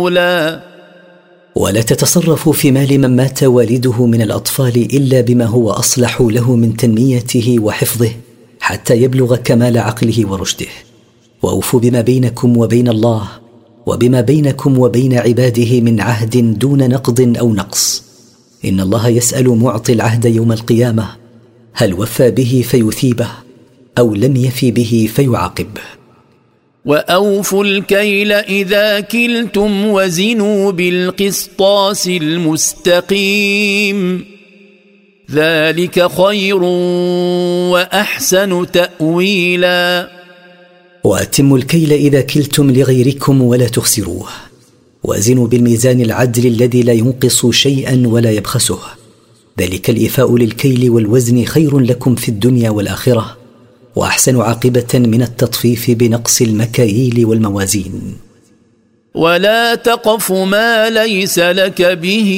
عقولا. ولا تتصرفوا في مال من مات والده من الأطفال إلا بما هو أصلح له من تنميته وحفظه حتى يبلغ كمال عقله ورشده. وأوفوا بما بينكم وبين الله وبما بينكم وبين عباده من عهد دون نقض أو نقص. إن الله يسأل معطي العهد يوم القيامة هل وفى به فيثيبه أو لم يفي به فيعاقبه. وأوفوا الكيل إذا كلتم وزنوا بالقسطاس المستقيم ذلك خير وأحسن تأويلا. وأتموا الكيل إذا كلتم لغيركم ولا تخسروه. وزنوا بالميزان العدل الذي لا ينقص شيئا ولا يبخسه. ذلك الإيفاء للكيل والوزن خير لكم في الدنيا والآخرة وأحسن عاقبة من التطفيف بنقص المكاييل والموازين. ولا تقف ما ليس لك به